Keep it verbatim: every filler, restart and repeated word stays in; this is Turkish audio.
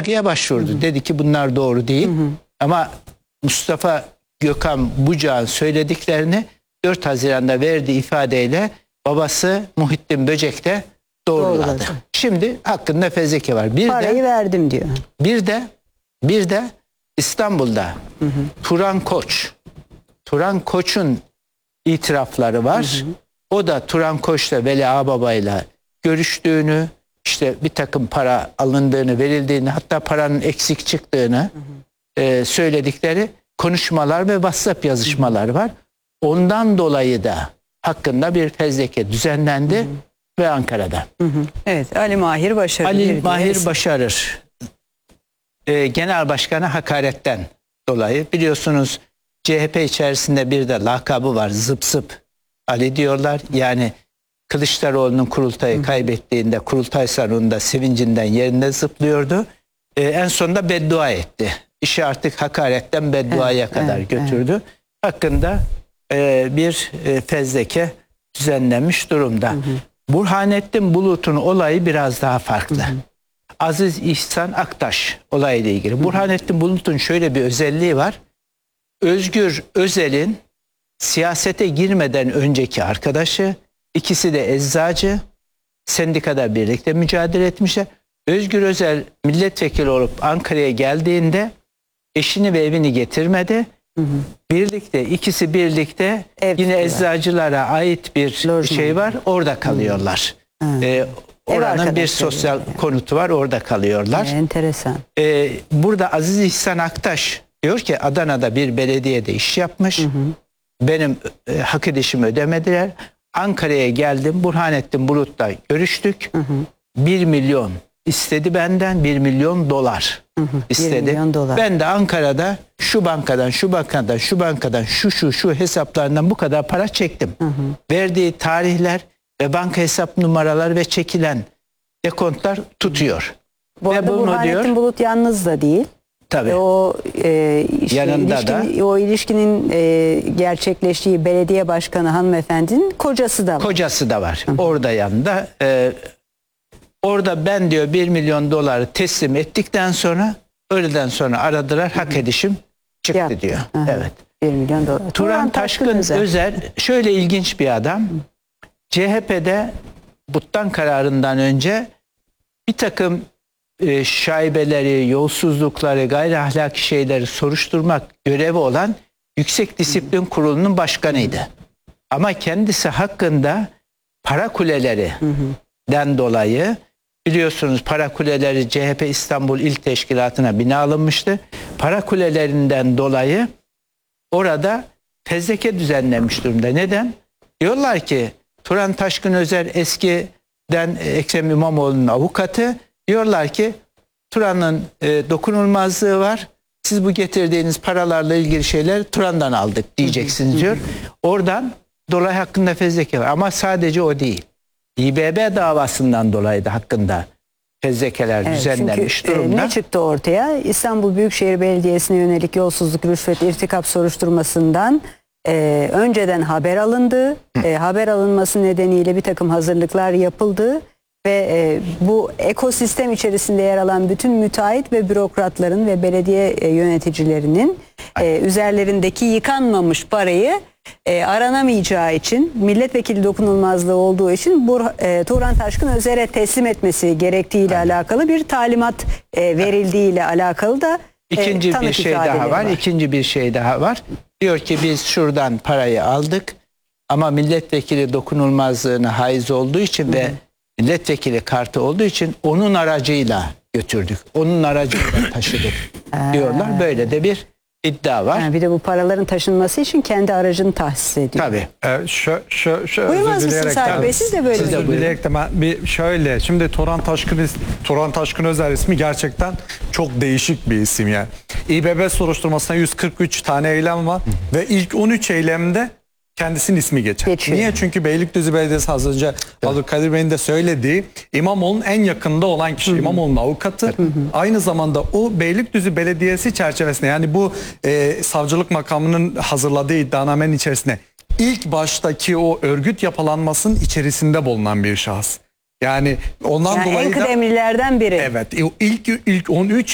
yargıya başvurdu. Hı hı. Dedi ki bunlar doğru değil. Hı hı. Ama Mustafa Gökhan Bucak'ın söylediklerini dört Haziran'da verdiği ifadeyle babası Muhittin Böcek de doğruladı. Doğruladı. Şimdi hakkında fezleke var. Bir Parayı de, verdim diyor. Bir de bir de İstanbul'da hı hı. Turan Koç. Turan Koç'un itirafları var. Hı hı. O da Turan Koç'la Veli Ağababa'yla görüştüğünü, işte bir takım para alındığını, verildiğini, hatta paranın eksik çıktığını hı hı. E, söyledikleri konuşmalar ve WhatsApp yazışmalar var. Ondan dolayı da hakkında bir fezleke düzenlendi hı hı. ve Ankara'da. Hı hı. Evet, Ali Mahir Başarır. Ali Mahir Başarır e, Genel Başkan'a hakaretten dolayı, biliyorsunuz C H P içerisinde bir de lakabı var, zıp zıp Ali diyorlar. Yani Kılıçdaroğlu'nun kurultayı kaybettiğinde kurultay salonunda sevincinden yerinde zıplıyordu. Ee, en sonunda beddua etti. İşi artık hakaretten bedduaya evet, kadar evet, götürdü. Evet. Hakkında e, bir e, fezleke düzenlenmiş durumda. Hı hı. Burhanettin Bulut'un olayı biraz daha farklı. Hı hı. Aziz İhsan Aktaş olayıyla ilgili. Hı hı. Burhanettin Bulut'un şöyle bir özelliği var. Özgür Özel'in siyasete girmeden önceki arkadaşı, ikisi de eczacı, sendikada birlikte mücadele etmişler. Özgür Özel milletvekili olup Ankara'ya geldiğinde eşini ve evini getirmedi. Hı hı. Birlikte, ikisi birlikte Ev yine eczacılara ait bir Lojman. şey var, orada kalıyorlar. Ee, oranın bir sosyal yani. konutu var, orada kalıyorlar. Ee, enteresan. Ee, burada Aziz İhsan Aktaş diyor ki Adana'da bir belediyede iş yapmış. Hı hı. Benim e, hak edişimi ödemediler. Ankara'ya geldim. Burhanettin Bulut'la görüştük. Hı hı. Bir milyon istedi benden. Bir milyon dolar hı hı. istedi. Milyon dolar. Ben de Ankara'da şu bankadan, şu bankadan, şu bankadan, şu şu şu hesaplarından bu kadar para çektim. Hı hı. Verdiği tarihler ve banka hesap numaraları ve çekilen dekontlar tutuyor. Bu arada Burhanettin diyor, Bulut yalnız da değil. Tabii. O e, işte yanında ilişkin, da o ilişkinin e, gerçekleştiği belediye başkanı hanımefendinin kocası da var. Kocası da var. Hı. Orada yanında. E, orada ben diyor bir milyon doları teslim ettikten sonra öğleden sonra aradılar. Hak edişim çıktı Yaptı. diyor. Hı. Evet. bir milyon dolar. Turan, Turan Taşkın, Taşkın Özer. Özer şöyle ilginç bir adam. Hı. C H P'de Buttan kararından önce bir takım E, şaibeleri, yolsuzlukları, gayri ahlaki şeyleri soruşturmak görevi olan Yüksek Disiplin Kurulu'nun başkanıydı. Ama kendisi hakkında para kulelerinden dolayı, biliyorsunuz para kuleleri C H P İstanbul İl Teşkilatı'na bina alınmıştı. Para kulelerinden dolayı orada fezleke düzenlenmiş durumda. Neden? Diyorlar ki Turan Taşkın Özer eskiden Ekrem İmamoğlu'nun avukatı. Diyorlar ki Turan'ın e, dokunulmazlığı var. Siz bu getirdiğiniz paralarla ilgili şeyler Turan'dan aldık diyeceksiniz diyor. Oradan dolayı hakkında fezleke var. Ama sadece o değil. İ B B davasından dolayı da hakkında fezlekeler evet, düzenlenmiş çünkü, durumda. E, ne çıktı ortaya? İstanbul Büyükşehir Belediyesi'ne yönelik yolsuzluk, rüşvet, irtikap soruşturmasından e, önceden haber alındı. E, haber alınması nedeniyle bir takım hazırlıklar yapıldı. Ve e, bu ekosistem içerisinde yer alan bütün müteahhit ve bürokratların ve belediye e, yöneticilerinin e, üzerlerindeki yıkanmamış parayı e, aranamayacağı için, milletvekili dokunulmazlığı olduğu için Bur e, Turan Taşkın Özer'e teslim etmesi gerektiğiyle Aynen. alakalı bir talimat e, verildiğiyle alakalı da e, İkinci bir şey daha var. var. İkinci bir şey daha var. Diyor ki biz şuradan parayı aldık ama milletvekili dokunulmazlığına haiz olduğu için Hı -hı. ve milletvekili kartı olduğu için onun aracıyla götürdük. Onun aracıyla taşıdık diyorlar. Böyle de bir iddia var. Yani bir de bu paraların taşınması için kendi aracını tahsis ediyor. Tabii. Ee, şu, şu, şu, Buyurmaz mısın Salih Bey? Siz de böyle Siz de dileyerek de ben bir şöyle. Şimdi Turan Taşkın, Turan Taşkın Özer ismi gerçekten çok değişik bir isim yani. İ B B soruşturmasında yüz kırk üç tane eylem var. Hı. Ve ilk on üç eylemde kendisinin ismi geçer. Geçiyor. Niye? Çünkü Beylikdüzü Belediyesi az önce Abdülkadir Bey'in de söylediği İmamoğlu'nun en yakında olan kişi. İmamoğlu'nun avukatı. Hı hı. Aynı zamanda o Beylikdüzü Belediyesi çerçevesinde yani bu e, savcılık makamının hazırladığı iddianamenin içerisinde ilk baştaki o örgüt yapılanmasının içerisinde bulunan bir şahıs. Yani ondan yani dolayı en da kıdemlilerden biri. Evet. İlk ilk on üç